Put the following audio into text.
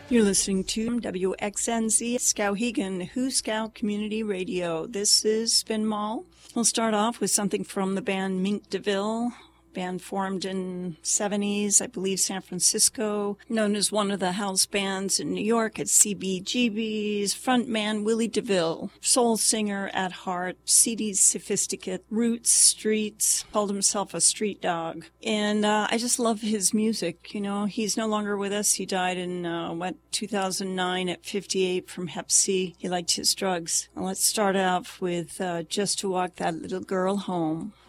You're listening to WXNZ Skowhegan, Who Scout Community Radio. This is Spin Mall. We'll start off with something from the band Mink DeVille. Band formed in 70s, I believe San Francisco, known as one of the house bands in New York at CBGB's. Frontman Willie DeVille, soul singer at heart, seedy sophisticate, roots, streets, called himself a street dog. And I just love his music. You know, he's no longer with us. He died in 2009 at 58 from Hep C. He liked his drugs. Well, let's start off with Just to Walk That Little Girl Home.